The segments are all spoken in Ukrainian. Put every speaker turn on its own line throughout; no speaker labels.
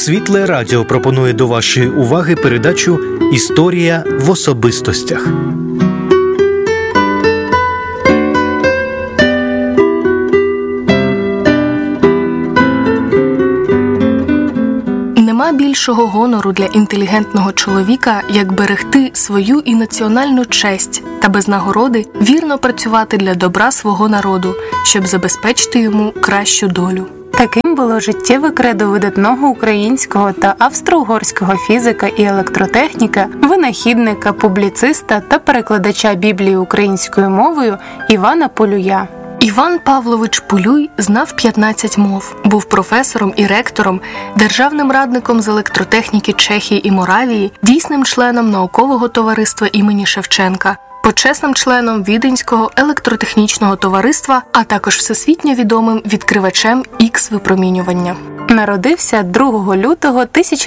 Світле Радіо пропонує до вашої уваги передачу «Історія в особистостях».
Нема більшого гонору для інтелігентного чоловіка, як берегти свою і національну честь та без нагороди вірно працювати для добра свого народу, щоб забезпечити йому кращу долю.
Таким було життєве кредо видатного українського та австро-угорського фізика і електротехніка, винахідника, публіциста та перекладача Біблії українською мовою Івана Полюя.
Іван Павлович Полюй знав 15 мов, був професором і ректором, державним радником з електротехніки Чехії і Моравії, дійсним членом наукового товариства імені Шевченка, почесним членом Віденського електротехнічного товариства, а також всесвітньо відомим відкривачем Х-випромінювання.
Народився 2 лютого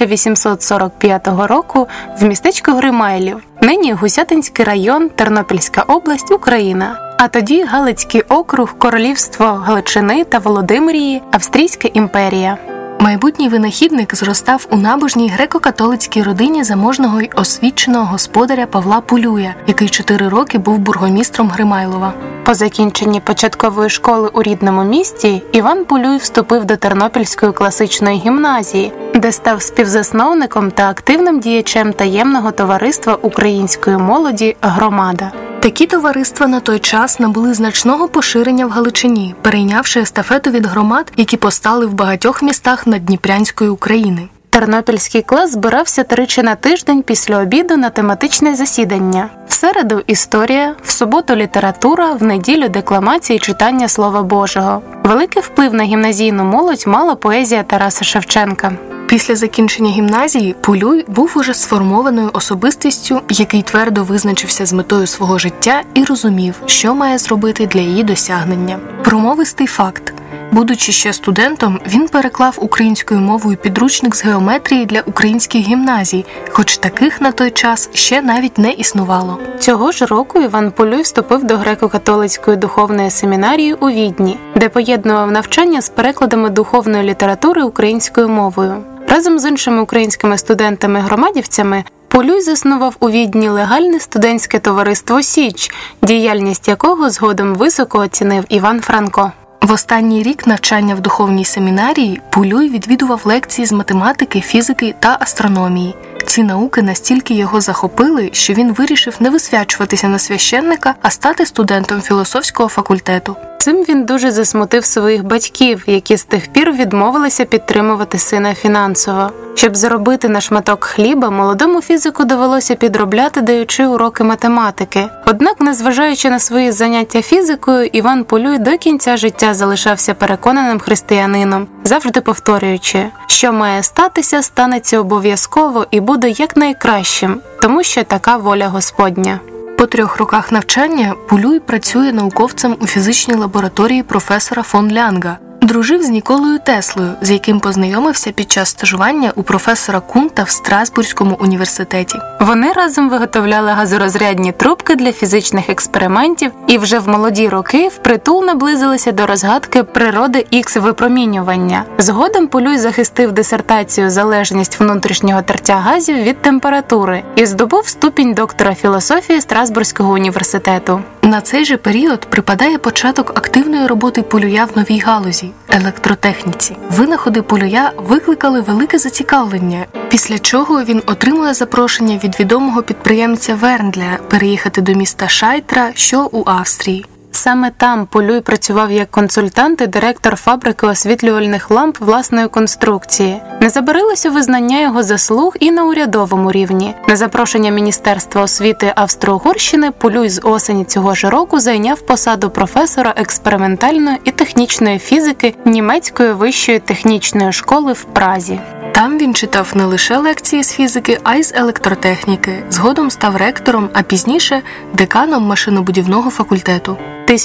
1845 року в містечку Гримайлів, нині Гусятинський район, Тернопільська область, Україна. А тоді Галицький округ, Королівство Галичини та Володимирії, Австрійська імперія.
Майбутній винахідник зростав у набожній греко-католицькій родині заможного й освіченого господаря Павла Полюя, який 4 роки був бургомістром Гримайлова.
По закінченні початкової школи у рідному місті Іван Полюй вступив до Тернопільської класичної гімназії, де став співзасновником та активним діячем таємного товариства української молоді «Громада».
Такі товариства на той час набули значного поширення в Галичині, перейнявши естафету від громад, які постали в багатьох містах Наддніпрянської України.
Тернопільський клас збирався 3 на тиждень після обіду на тематичне засідання. В середу – історія, в суботу – література, в неділю – декламація і читання Слова Божого. Великий вплив на гімназійну молодь мала поезія Тараса Шевченка.
Після закінчення гімназії Полюй був уже сформованою особистістю, який твердо визначився з метою свого життя і розумів, що має зробити для її досягнення. Промовистий факт. Будучи ще студентом, він переклав українською мовою підручник з геометрії для українських гімназій, хоч таких на той час ще навіть не існувало.
Цього ж року Іван Полюй вступив до греко-католицької духовної семінарії у Відні, де поєднував навчання з перекладами духовної літератури українською мовою. Разом з іншими українськими студентами-громадівцями Полюй заснував у Відні легальне студентське товариство «Січ», діяльність якого згодом високо оцінив Іван Франко.
В останній рік навчання в духовній семінарії Полюй відвідував лекції з математики, фізики та астрономії. Ці науки настільки його захопили, що він вирішив не висвячуватися на священника, а стати студентом філософського факультету.
Цим він дуже засмутив своїх батьків, які з тих пір відмовилися підтримувати сина фінансово. Щоб заробити на шматок хліба, молодому фізику довелося підробляти, даючи уроки математики. Однак, незважаючи на свої заняття фізикою, Іван Полюй до кінця життя залишався переконаним християнином, завжди повторюючи, що має статися, станеться обов'язково і буде якнайкращим, тому що така воля Господня.
По 3 роках навчання Полюй працює науковцем у фізичній лабораторії професора фон Лянга. Дружив з Ніколою Теслою, з яким познайомився під час стажування у професора Кунта в Страсбурзькому університеті.
Вони разом виготовляли газорозрядні трубки для фізичних експериментів і вже в молоді роки впритул наблизилися до розгадки природи Х-випромінювання. Згодом Полюй захистив дисертацію «Залежність внутрішнього тертя газів від температури» і здобув ступінь доктора філософії Страсбурзького університету.
На цей же період припадає початок активної роботи Полюя в новій галузі – електротехніці. Винаходи Полюя викликали велике зацікавлення, після чого він отримує запрошення від відомого підприємця Верндля переїхати до міста Шайтра, що у Австрії.
Саме там Полюй працював як консультант і директор фабрики освітлювальних ламп власної конструкції. Не забарилося визнання його заслуг і на урядовому рівні. На запрошення Міністерства освіти Австро-Угорщини Полюй з осені цього ж року зайняв посаду професора експериментальної і технічної фізики Німецької вищої технічної школи в Празі.
Там він читав не лише лекції з фізики, а й з електротехніки. Згодом став ректором, а пізніше – деканом машинобудівного факультету.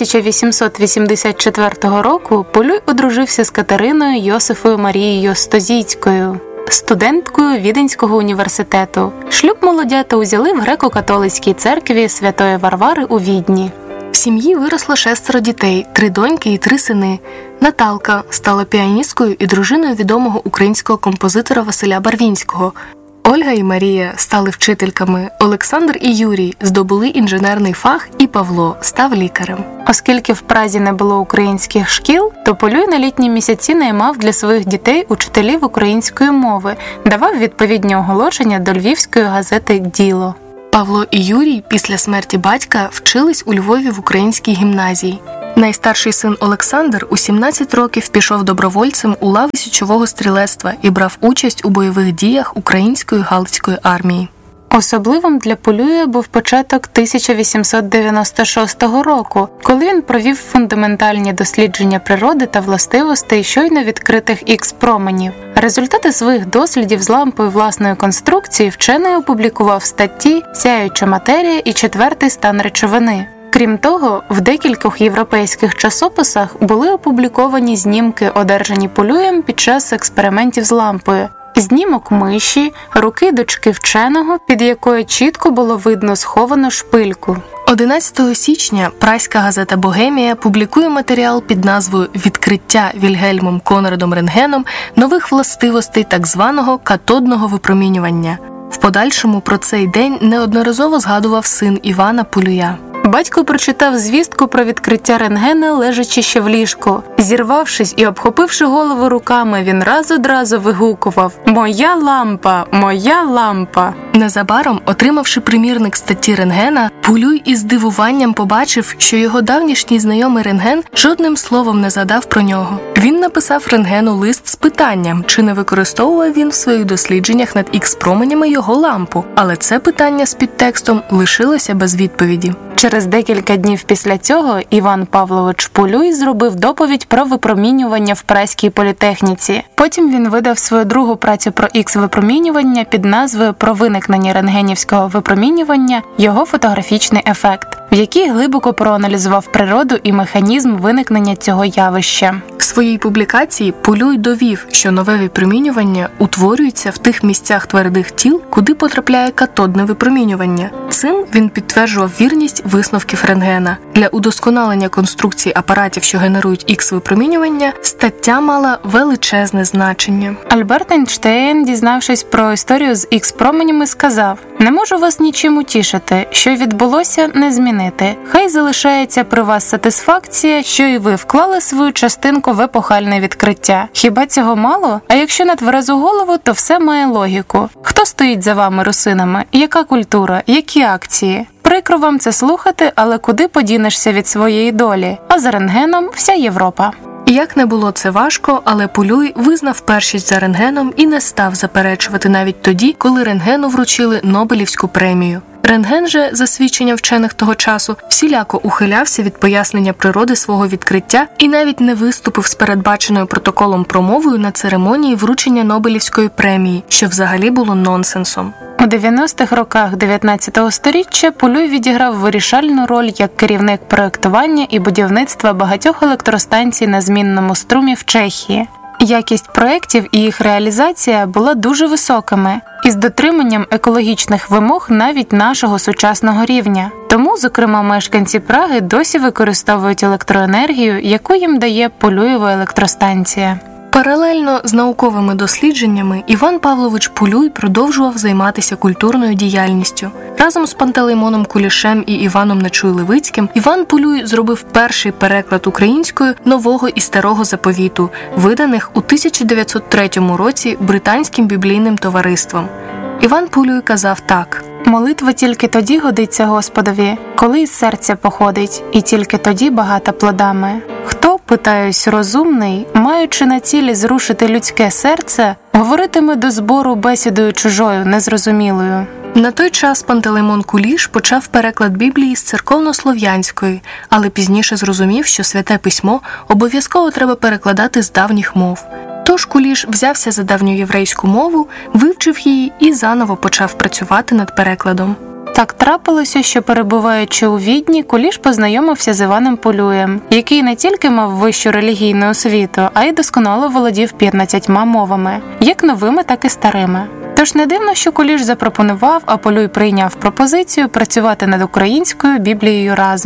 1884 року Полюй одружився з Катериною Йосифою Марією Стозійською, студенткою Віденського університету. Шлюб молодята узяли в греко-католицькій церкві Святої Варвари у Відні.
В сім'ї виросло 6 дітей – 3 доньки і 3 сини. Наталка стала піаністкою і дружиною відомого українського композитора Василя Барвінського. Ольга і Марія стали вчительками, Олександр і Юрій здобули інженерний фах, і Павло став лікарем.
Оскільки в Празі не було українських шкіл, то Полюй на літні місяці наймав для своїх дітей учителів української мови, давав відповідні оголошення до львівської газети «Діло».
Павло і Юрій після смерті батька вчились у Львові в українській гімназії. Найстарший син Олександр у 17 років пішов добровольцем у лави січового стрілецтва і брав участь у бойових діях української галицької армії.
Особливим для Полюя був початок 1896 року, коли він провів фундаментальні дослідження природи та властивостей щойно відкритих ікс-променів. Результати своїх дослідів з лампою власної конструкції вчений опублікував в статті «Сяюча матерія і четвертий стан речовини». Крім того, в декількох європейських часописах були опубліковані знімки, одержані Полюєм під час експериментів з лампою. Знімок миші, руки дочки вченого, під якою чітко було видно сховану шпильку.
11 січня празька газета «Богемія» публікує матеріал під назвою «Відкриття Вільгельмом Конрадом Рентгеном нових властивостей так званого катодного випромінювання». В подальшому про цей день неодноразово згадував син Івана Полюя.
Батько прочитав звістку про відкриття рентгена, лежачи ще в ліжку. Зірвавшись і обхопивши голову руками, він раз одразу вигукував «Моя лампа! Моя лампа!».
Незабаром, отримавши примірник статті рентгена, Полюй із здивуванням побачив, що його давнішній знайомий рентген жодним словом не згадав про нього. Він написав рентгену лист з питанням, чи не використовував він в своїх дослідженнях над ікс-променями його лампу, але це питання з підтекстом лишилося без відповіді.
Через декілька днів після цього Іван Павлович Полюй зробив доповідь про випромінювання в Празькій політехніці. Потім він видав свою другу працю про ікс-випромінювання під назвою «Про виникнення рентгенівського випромінювання. Його фотографічний ефект», в якій глибоко проаналізував природу і механізм виникнення цього явища.
В своїй публікації Полюй довів, що нове випромінювання утворюється в тих місцях твердих тіл, куди потрапляє катодне випромінювання. Цим він підтверджував вірність висновків рентгена. Для удосконалення конструкції апаратів, що генерують ікс-випромінювання, стаття мала величезне значення.
Альберт Ейнштейн, дізнавшись про історію з ікс-променями, сказав: «Не можу вас нічим утішити, що відбулося, не змінити. Хай залишається при вас сатисфакція, що і ви вклали свою частинку в епохальне відкриття. Хіба цього мало? А якщо на тверезу голову, то все має логіку. Хто стоїть за вами, русинами? Яка культура? Які акції? Прикро вам це слухати, але куди подінешся від своєї долі? А за рентгеном вся Європа».
Як не було це важко, але Полюй визнав першість за рентгеном і не став заперечувати навіть тоді, коли рентгену вручили Нобелівську премію. Рентген же, за свідченням вчених того часу, всіляко ухилявся від пояснення природи свого відкриття і навіть не виступив з передбаченою протоколом промовою на церемонії вручення Нобелівської премії, що взагалі було нонсенсом.
У 90-х роках 19-го сторіччя Полюй відіграв вирішальну роль як керівник проєктування і будівництва багатьох електростанцій на змінному струмі в Чехії. Якість проєктів і їх реалізація була дуже високими, із дотриманням екологічних вимог навіть нашого сучасного рівня. Тому, зокрема, мешканці Праги досі використовують електроенергію, яку їм дає Полюєва електростанція.
Паралельно з науковими дослідженнями Іван Павлович Полюй продовжував займатися культурною діяльністю. Разом з Пантелеймоном Кулішем і Іваном Нечуй-Левицьким Іван Полюй зробив перший переклад українською Нового і Старого Заповіту, виданих у 1903 році Британським біблійним товариством. Іван Полюй казав так:
«Молитва тільки тоді годиться Господові, коли із серця походить, і тільки тоді багата плодами. Хто, питаюсь, розумний, маючи на цілі зрушити людське серце, говоритиме до збору бесідою чужою, незрозумілою».
На той час Пантелеймон Куліш почав переклад Біблії з церковно-слов'янської, але пізніше зрозумів, що Святе Письмо обов'язково треба перекладати з давніх мов. Тож Куліш взявся за давньоєврейську мову, вивчив її і заново почав працювати над перекладом.
Так трапилося, що, перебуваючи у Відні, Куліш познайомився з Іваном Полюєм, який не тільки мав вищу релігійну освіту, а й досконало володів 15 мовами, як новими, так і старими. Тож не дивно, що Куліш запропонував, а Полюй прийняв пропозицію працювати над українською Біблією разом.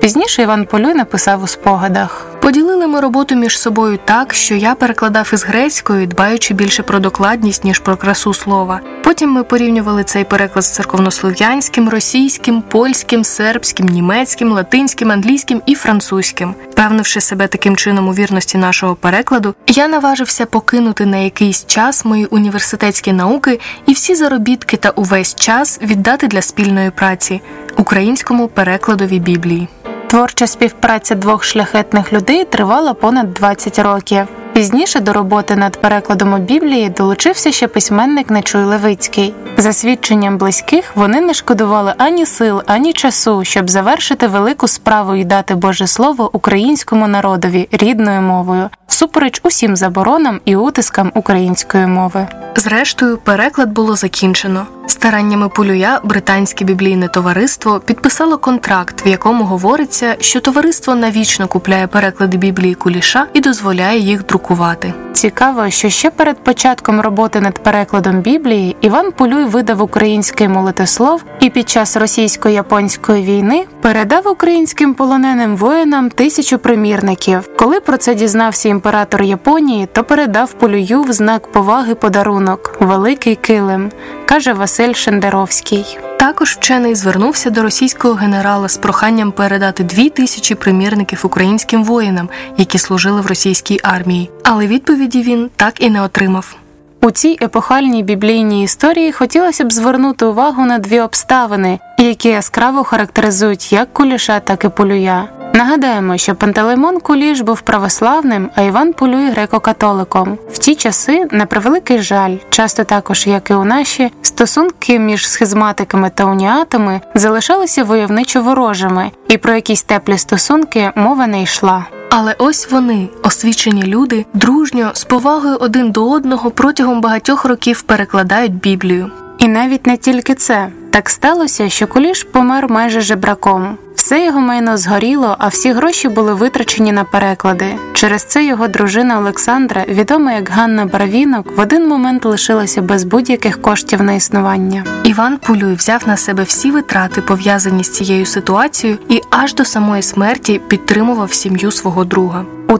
Пізніше Іван Полюй написав у спогадах:
«Поділили ми роботу між собою так, що я перекладав із грецької, дбаючи більше про докладність, ніж про красу слова. Потім ми порівнювали цей переклад з церковнослов'янським, російським, польським, сербським, німецьким, латинським, англійським і французьким. Впевнивши себе таким чином у вірності нашого перекладу, я наважився покинути на якийсь час мої університетські науки і всі заробітки та увесь час віддати для спільної праці – українському перекладові Біблії».
Творча співпраця двох шляхетних людей тривала понад 20 років. Пізніше до роботи над перекладом Біблії долучився ще письменник Нечуй Левицький. За свідченням близьких, вони не шкодували ані сил, ані часу, щоб завершити велику справу і дати Боже Слово українському народові рідною мовою, всупереч усім заборонам і утискам української мови.
Зрештою, переклад було закінчено. Стараннями Полюя британське біблійне товариство підписало контракт, в якому говориться, що товариство навічно купляє переклади Біблії Куліша і дозволяє їх друкувати.
Цікаво, що ще перед початком роботи над перекладом Біблії Іван Полюй видав український молитослов і під час російсько-японської війни передав українським полоненим воїнам 1000 примірників. Коли про це дізнався імператор Японії, то передав Полюю в знак поваги подарунок – великий килим, каже Василь Шендеровський.
Також вчений звернувся до російського генерала з проханням передати 2000 примірників українським воїнам, які служили в російській армії. Але відповіді він так і не отримав.
У цій епохальній біблійній історії хотілося б звернути увагу на дві обставини, які яскраво характеризують як Куліша, так і Полюя. Нагадаємо, що Пантелеймон Куліш був православним, а Іван Полюй – греко-католиком. В ті часи, на превеликий жаль, часто також, як і у наші, стосунки між схизматиками та уніатами залишалися войовничо ворожими, і про якісь теплі стосунки мова не йшла.
Але ось вони, освічені люди, дружньо, з повагою один до одного протягом багатьох років перекладають Біблію.
І навіть не тільки це. Так сталося, що Куліш помер майже жебраком. Все його майно згоріло, а всі гроші були витрачені на переклади. Через це його дружина Олександра, відома як Ганна Барвінок, в один момент лишилася без будь-яких коштів на існування.
Іван Полюй взяв на себе всі витрати, пов'язані з цією ситуацією, і аж до самої смерті підтримував сім'ю свого друга.
У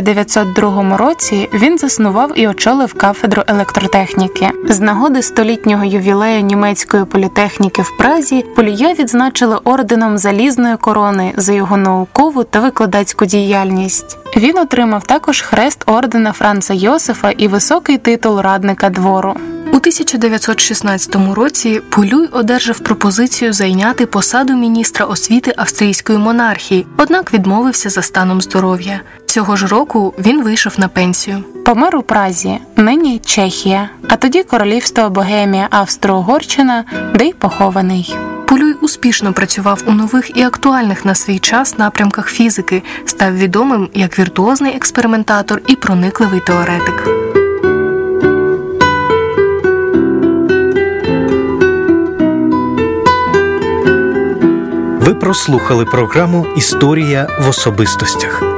1902 році він заснував і очолив кафедру електротехніки. З нагоди столітнього ювілею німецької політехніки в Празі Полюя відзначили орденом Залізної корони за його наукову та викладацьку діяльність. Він отримав також хрест ордена Франца Йосифа і високий титул радника двору.
У 1916 році Полюй одержав пропозицію зайняти посаду міністра освіти австрійської монархії, однак відмовився за станом здоров'я. Цього ж року він вийшов на пенсію.
Помер у Празі, нині Чехія, а тоді королівство Богемія, Австро-Угорщина, де й похований.
Полюй успішно працював у нових і актуальних на свій час напрямках фізики, став відомим як віртуозний експериментатор і проникливий теоретик.
Ви прослухали програму «Історія в особистостях».